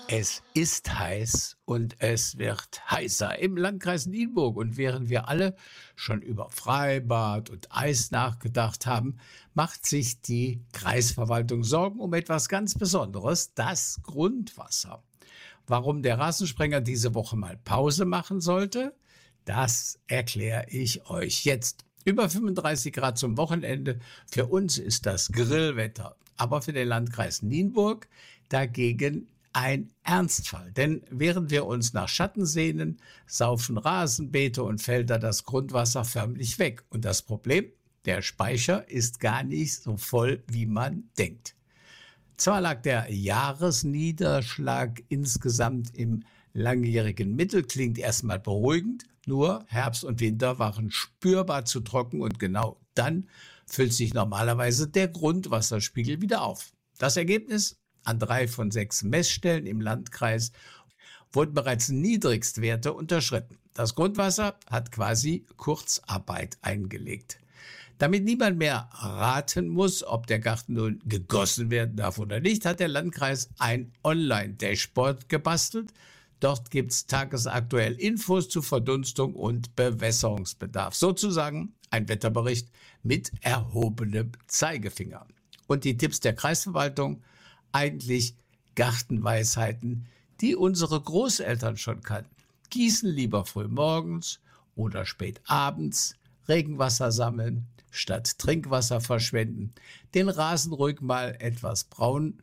Es ist heiß und es wird heißer im Landkreis Nienburg. Und während wir alle schon über Freibad und Eis nachgedacht haben, macht sich die Kreisverwaltung Sorgen um etwas ganz Besonderes, das Grundwasser. Warum der Rasensprenger diese Woche mal Pause machen sollte, das erkläre ich euch jetzt. Über 35 Grad zum Wochenende. Für uns ist das Grillwetter. Aber für den Landkreis Nienburg dagegen ein Ernstfall. Denn während wir uns nach Schatten sehnen, saufen Rasenbeete und Felder das Grundwasser förmlich weg. Und das Problem? Der Speicher ist gar nicht so voll, wie man denkt. Zwar lag der Jahresniederschlag insgesamt im langjährigen Mittel, klingt erstmal beruhigend, nur Herbst und Winter waren spürbar zu trocken und genau dann füllt sich normalerweise der Grundwasserspiegel wieder auf. Das Ergebnis? An 3 von 6 Messstellen im Landkreis wurden bereits Niedrigstwerte unterschritten. Das Grundwasser hat quasi Kurzarbeit eingelegt. Damit niemand mehr raten muss, ob der Garten nun gegossen werden darf oder nicht, hat der Landkreis ein Online-Dashboard gebastelt. Dort gibt's tagesaktuell Infos zu Verdunstung und Bewässerungsbedarf. Sozusagen ein Wetterbericht mit erhobenem Zeigefinger. Und die Tipps der Kreisverwaltung? Eigentlich Gartenweisheiten, die unsere Großeltern schon kannten. Gießen lieber früh morgens oder spät abends, Regenwasser sammeln, statt Trinkwasser verschwenden, den Rasen ruhig mal etwas braun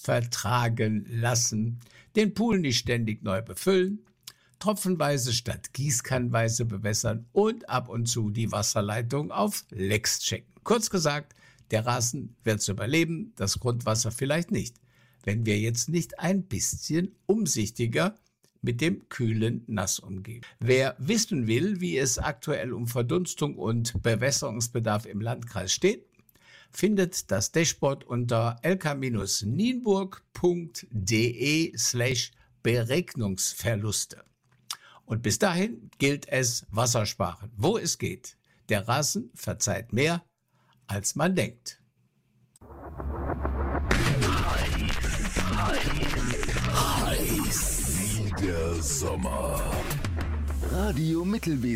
vertragen lassen, den Pool nicht ständig neu befüllen, tropfenweise statt gießkannenweise bewässern und ab und zu die Wasserleitung auf Lecks checken. Kurz gesagt, der Rasen wird's überleben, das Grundwasser vielleicht nicht, wenn wir jetzt nicht ein bisschen umsichtiger mit dem kühlen Nass umgehen. Wer wissen will, wie es aktuell um Verdunstung und Bewässerungsbedarf im Landkreis steht, findet das Dashboard unter lk-nienburg.de/Beregnungsverluste. Und bis dahin gilt es Wassersparen, wo es geht. Der Rasen verzeiht mehr, als man denkt. Heiß wie der Sommer. Radio Mittelwesen.